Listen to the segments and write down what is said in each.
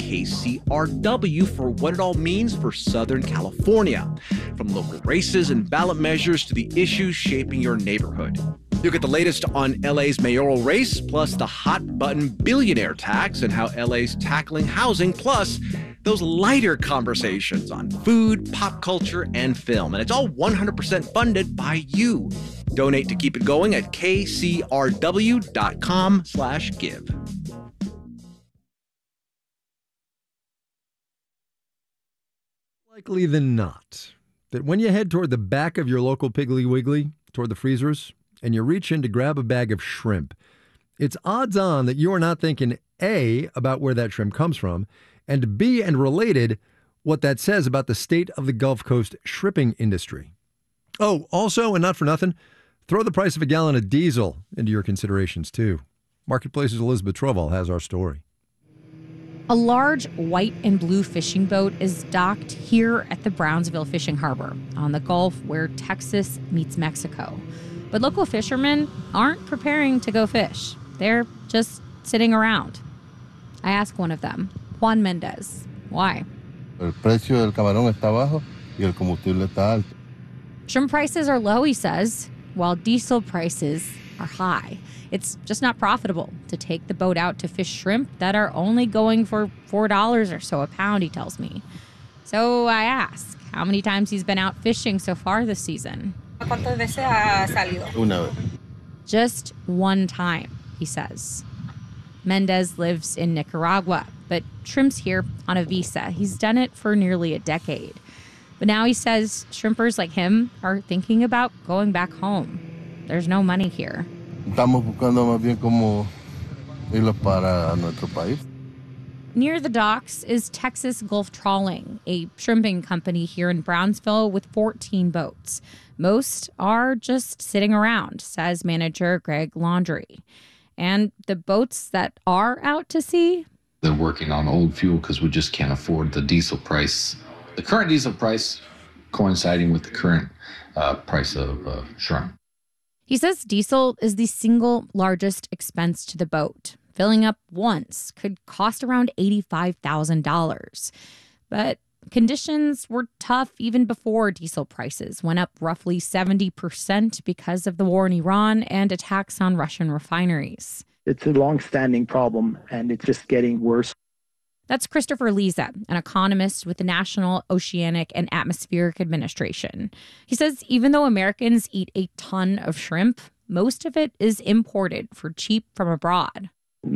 KCRW for what it all means for Southern California, from local races and ballot measures to the issues shaping your neighborhood. You'll get the latest on LA's mayoral race, plus the hot-button billionaire tax and how LA's tackling housing, plus those lighter conversations on food, pop culture, and film. And it's all 100% funded by you. Donate to keep it going at kcrw.com/give. Likely than not, that when you head toward the back of your local Piggly Wiggly, toward the freezers, and you reach in to grab a bag of shrimp, it's odds on that you are not thinking A, about where that shrimp comes from, and B, and related, what that says about the state of the Gulf Coast shrimping industry. Oh, also, and not for nothing, throw the price of a gallon of diesel into your considerations, too. Marketplace's Elizabeth Troval has our story. A large white and blue fishing boat is docked here at the Brownsville Fishing Harbor on the Gulf where Texas meets Mexico. But local fishermen aren't preparing to go fish. They're just sitting around. I ask one of them, Juan Mendez, why? El precio del camarón está bajo y el combustible está alto. Shrimp prices are low, he says, while diesel prices are high. It's just not profitable to take the boat out to fish shrimp that are only going for $4 or so a pound, he tells me. So I ask how many times he's been out fishing so far this season. Una vez. Just one time, he says. Mendez lives in Nicaragua, but shrimps here on a visa. He's done it for nearly a decade. But now he says shrimpers like him are thinking about going back home. There's no money here. Estamos buscando más bien cómo irlos para nuestro país. Near the docks is Texas Gulf Trawling, a shrimping company here in Brownsville with 14 boats. Most are just sitting around, says manager Greg Laundrie. And the boats that are out to sea? They're working on old fuel because we just can't afford the diesel price. The current diesel price coinciding with the current price of shrimp. He says diesel is the single largest expense to the boat. Filling up once could cost around $85,000. But conditions were tough even before diesel prices went up roughly 70% because of the war in Iran and attacks on Russian refineries. It's a long-standing problem, and it's just getting worse. That's Christopher Leza, an economist with the National Oceanic and Atmospheric Administration. He says even though Americans eat a ton of shrimp, most of it is imported for cheap from abroad.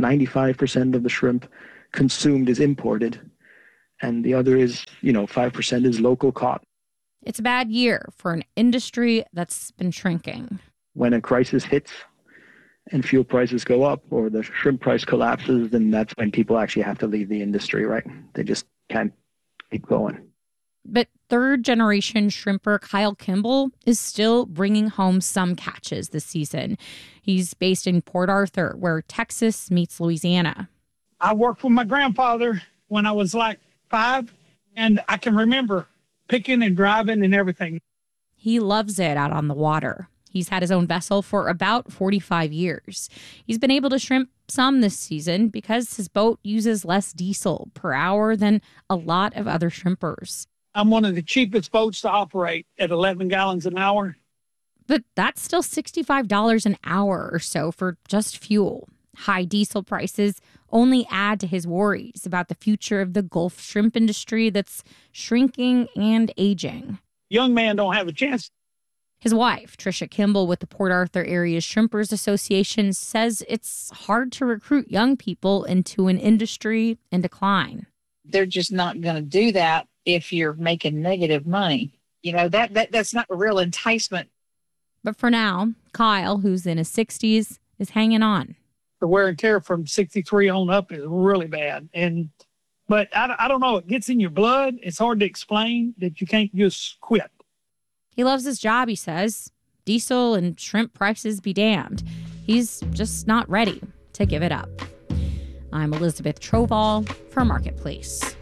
95% of the shrimp consumed is imported, and the other is, 5% is local caught. It's a bad year for an industry that's been shrinking. When a crisis hits and fuel prices go up or the shrimp price collapses, then that's when people actually have to leave the industry, right? They just can't keep going. But third-generation shrimper Kyle Kimball is still bringing home some catches this season. He's based in Port Arthur, where Texas meets Louisiana. I worked with my grandfather when I was like 5, and I can remember picking and driving and everything. He loves it out on the water. He's had his own vessel for about 45 years. He's been able to shrimp some this season because his boat uses less diesel per hour than a lot of other shrimpers. I'm one of the cheapest boats to operate at 11 gallons an hour. But that's still $65 an hour or so for just fuel. High diesel prices only add to his worries about the future of the Gulf shrimp industry that's shrinking and aging. Young man don't have a chance. His wife, Tricia Kimball with the Port Arthur Area Shrimpers Association, says it's hard to recruit young people into an industry in decline. They're just not going to do that if you're making negative money. That's not a real enticement. But for now, Kyle, who's in his 60s, is hanging on. The wear and tear from 63 on up is really bad. But I don't know, it gets in your blood. It's hard to explain that you can't just quit. He loves his job, he says. Diesel and shrimp prices be damned. He's just not ready to give it up. I'm Elizabeth Troval for Marketplace.